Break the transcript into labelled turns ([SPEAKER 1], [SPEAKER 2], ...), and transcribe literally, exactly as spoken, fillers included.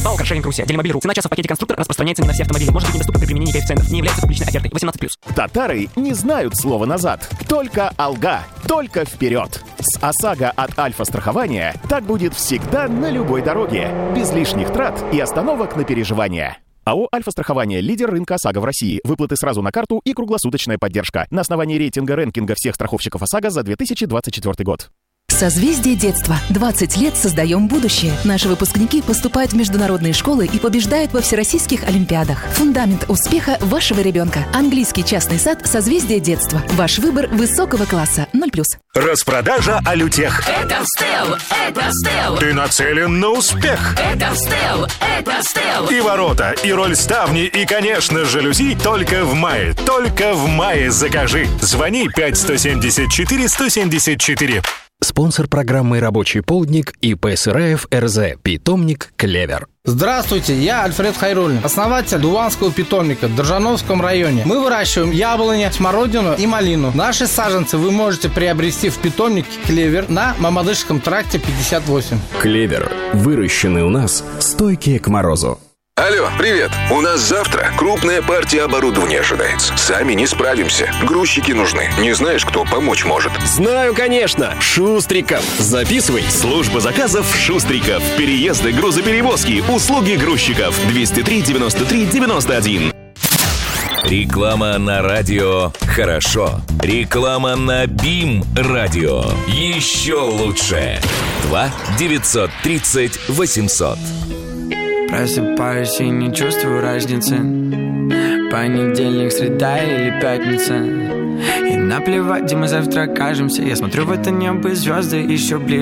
[SPEAKER 1] ПАО «Каршеринг Руссия». Делимобиль.ру. Цена часа в пакете «Конструктор» распространяется не на все автомобили. Может быть недоступна при применении коэффициентов. Не является публичной офертой. восемнадцать плюс.
[SPEAKER 2] Татары не знают слова «назад». Только «Алга». Только вперед. С ОСАГО от Альфа-страхования так будет всегда на любой дороге. Без лишних трат и остановок на переживания. АО «Альфа-страхование» — лидер рынка ОСАГО в России. Выплаты сразу на карту и круглосуточная поддержка. На основании рейтинга рэнкинга всех страховщиков ОСАГО за две тысячи двадцать четвёртый год.
[SPEAKER 3] Созвездие детства. двадцать лет создаем будущее. Наши выпускники поступают в международные школы и побеждают во всероссийских олимпиадах. Фундамент успеха вашего ребенка. Английский частный сад «Созвездие детства». Ваш выбор высокого класса. ноль плюс.
[SPEAKER 4] Распродажа Алютех.
[SPEAKER 5] Это Стел, это Стел.
[SPEAKER 4] Ты нацелен на успех.
[SPEAKER 5] Это Стел, это Стел.
[SPEAKER 4] И ворота, и роль ставни, и, конечно, жалюзи только в мае. Только в мае закажи. Звони пять сто семьдесят четыре сто семьдесят четыре.
[SPEAKER 6] Спонсор программы «Рабочий полдник» ИП Сыраев РЗ. Питомник «Клевер».
[SPEAKER 7] Здравствуйте, я Альфред Хайруллин, основатель Дуванского питомника в Држановском районе. Мы выращиваем яблони, смородину и малину. Наши саженцы вы можете приобрести в питомнике «Клевер» на Мамадышском тракте пятьдесят восемь.
[SPEAKER 6] «Клевер». Выращенные у нас, стойкие к морозу.
[SPEAKER 8] Алло, привет! У нас завтра крупная партия оборудования ожидается. Сами не справимся. Грузчики нужны. Не знаешь, кто помочь может?
[SPEAKER 9] Знаю, конечно! Шустриков. Записывай. Служба заказов Шустриков. Переезды, грузоперевозки, услуги грузчиков. двести три девяносто три девяносто один.
[SPEAKER 10] Реклама на радио «Хорошо». Реклама на БИМ радио. Еще лучше. два девятьсот тридцать восемьсот.
[SPEAKER 11] Просыпаюсь и не чувствую разницы. Понедельник, среда или пятница. И наплевать, где мы завтра окажемся. Я смотрю в это небо, и звезды еще ближе.